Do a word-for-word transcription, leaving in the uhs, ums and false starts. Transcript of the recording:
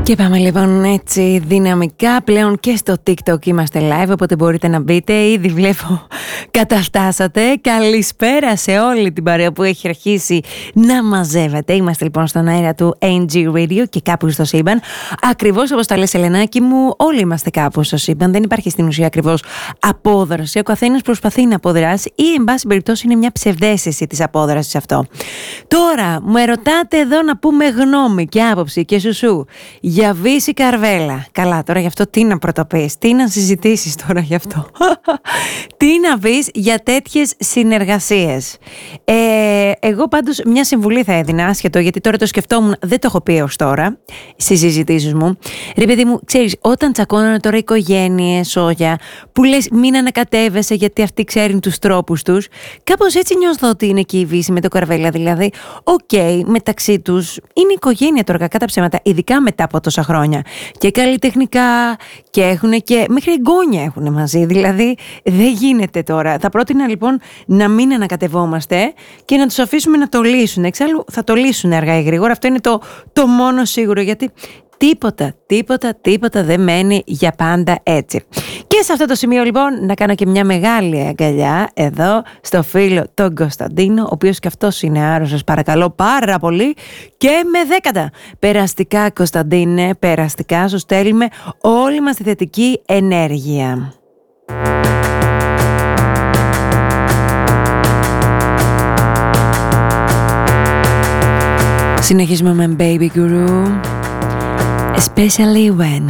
Και πάμε λοιπόν έτσι δυναμικά πλέον και στο TikTok είμαστε live, οπότε μπορείτε να μπείτε, ήδη βλέπω καταφτάσατε. Καλησπέρα σε όλη την παρέα που έχει αρχίσει να μαζεύεται. Είμαστε λοιπόν στον αέρα του έι τζι Radio και κάπου στο σύμπαν. Ακριβώς όπως τα λες Ελενάκη μου, όλοι είμαστε κάπου στο σύμπαν, δεν υπάρχει στην ουσία ακριβώς απόδραση. Ο καθένας προσπαθεί να αποδράσει ή εν πάση περιπτώσει είναι μια ψευδαίσθηση της απόδρασης αυτό. Τώρα με ρωτάτε εδώ να πούμε γνώμη και άποψη και σουσού για Βύση Καρβέλα. Καλά, τώρα γι' αυτό τι να πρωτοπείς, τι να συζητήσεις τώρα γι' αυτό. Τι να πεις για τέτοιες συνεργασίες. Ε, εγώ πάντως μια συμβουλή θα έδινα, άσχετο, γιατί τώρα το σκεφτόμουν, δεν το έχω πει ως τώρα στις συζητήσεις μου. Ρε παιδί μου, ξέρεις, όταν τσακώνανε τώρα οικογένειες, σόγια, που λες μην ανακατεύεσαι γιατί αυτοί ξέρουν τους τρόπους τους, κάπως έτσι νιώθω ότι είναι και η Βύση με το Καρβέλα. Δηλαδή, οκ, okay, μεταξύ τους είναι οικογένεια τώρα, κακά τα ψέματα, ειδικά μετά από τόσα χρόνια. Και καλλιτεχνικά και έχουν και μέχρι εγγόνια έχουν μαζί. Δηλαδή, δεν γίνεται τώρα. Θα πρότεινα λοιπόν να μην ανακατευόμαστε και να τους αφήσουμε να το λύσουν. Εξάλλου θα το λύσουν αργά ή γρήγορα. Αυτό είναι το, το μόνο σίγουρο, γιατί τίποτα, τίποτα, τίποτα δεν μένει για πάντα έτσι. Και σε αυτό το σημείο λοιπόν να κάνω και μια μεγάλη αγκαλιά εδώ στο φίλο τον Κωνσταντίνο, ο οποίος και αυτός είναι άρρωστος, παρακαλώ πάρα πολύ, και με δέκατα. Περαστικά Κωνσταντίνε, περαστικά, σου στέλνουμε όλη μας τη θετική ενέργεια. Συνεχίζουμε με Baby Guru, Especially When.